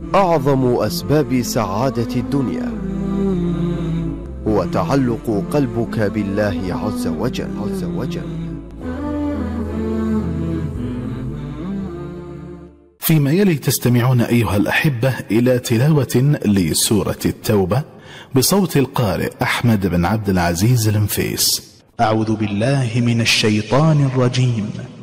أعظم أسباب سعادة الدنيا هو تعلق قلبك بالله عز وجل. فيما يلي تستمعون أيها الأحبة إلى تلاوة لسورة التوبة بصوت القارئ أحمد بن عبد العزيز المفيس. أعوذ بالله من الشيطان الرجيم.